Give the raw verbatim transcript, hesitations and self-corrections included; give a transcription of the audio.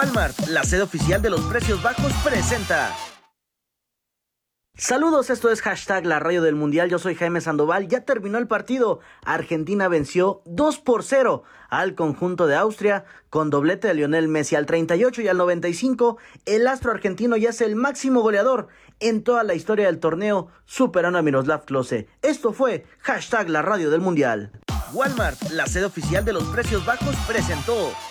Walmart, la sede oficial de los precios bajos, presenta. Saludos, esto es hashtag la radio del mundial, yo soy Jaime Sandoval. Ya terminó el partido, Argentina venció dos por cero al conjunto de Austria con doblete de Lionel Messi al treinta y ocho y al noventa y cinco. El astro argentino ya es el máximo goleador en toda la historia del torneo, superando a Miroslav Klose. Esto fue hashtag la radio del mundial. Walmart, la sede oficial de los precios bajos, presentó.